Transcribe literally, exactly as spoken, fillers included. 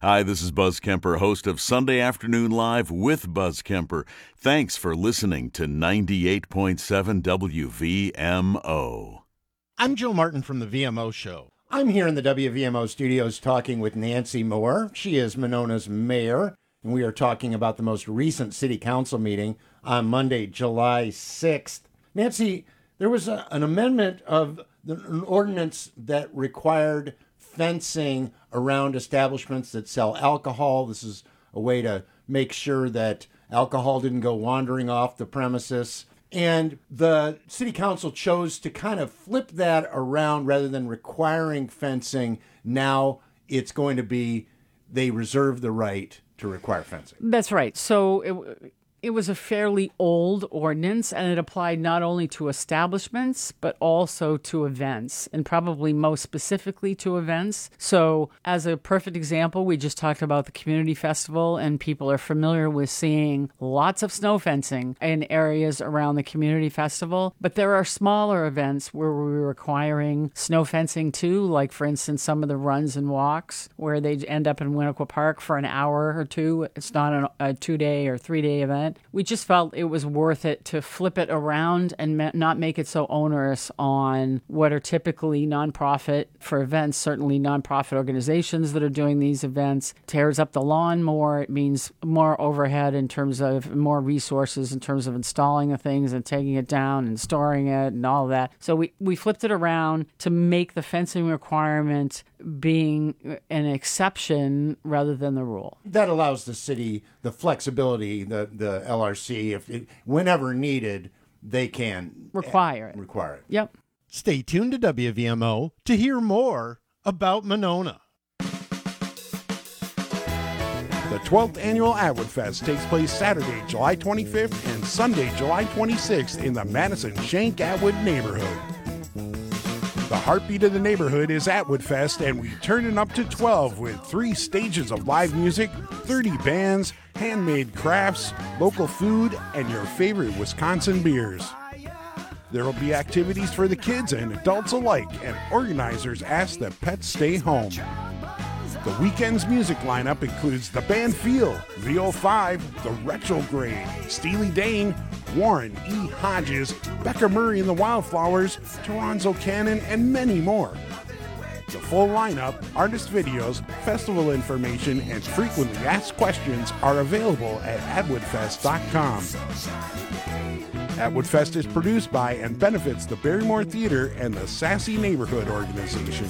Hi, this is Buzz Kemper, host of Sunday Afternoon Live with Buzz Kemper. Thanks for listening to ninety-eight point seven W V M O. I'm Joe Martin from the V M O Show. I'm here in the W V M O studios talking with Nancy Moore. She is Monona's mayor, and we are talking about the most recent city council meeting on Monday, July sixth. Nancy, there was a, an amendment of the, an ordinance that required fencing around establishments that sell alcohol. This is a way to make sure that alcohol didn't go wandering off the premises. And the city council chose to kind of flip that around rather than requiring fencing. Now it's going to be they reserve the right to require fencing. That's right. So it, it was a fairly old ordinance, and it applied not only to establishments, but also to events, and probably most specifically to events. So as a perfect example, we just talked about the community festival, and people are familiar with seeing lots of snow fencing in areas around the community festival. But there are smaller events where we're requiring snow fencing too, like, for instance, some of the runs and walks where they end up in Winnequa Park for an hour or two. It's not a, a two-day or three-day event. We just felt it was worth it to flip it around and ma- not make it so onerous on what are typically nonprofit for events, certainly nonprofit organizations that are doing these events. Tears up the lawn more. It means more overhead in terms of more resources in terms of installing the things and taking it down and storing it and all of that. So we, we flipped it around to make the fencing requirement being an exception rather than the rule. That allows the city the flexibility, the, the L R C, if it, whenever needed, they can require it. Require it. Yep. Stay tuned to W V M O to hear more about Monona. The twelfth Annual Atwood Fest takes place Saturday, July twenty-fifth and Sunday, July twenty-sixth in the Madison Shank Atwood neighborhood. The heartbeat of the neighborhood is Atwood Fest, and we turn it up to twelve with three stages of live music, thirty bands, handmade crafts, local food, and your favorite Wisconsin beers. There will be activities for the kids and adults alike, and organizers ask that pets stay home. The weekend's music lineup includes the band Feel, V O five, The Retrograde, Steely Dan, Warren E. Hodges, Becca Murray and the Wildflowers, Toronzo Cannon, and many more. The full lineup, artist videos, festival information, and frequently asked questions are available at atwood fest dot com. Atwood Fest is produced by and benefits the Barrymore Theater and the Sassy Neighborhood Organization.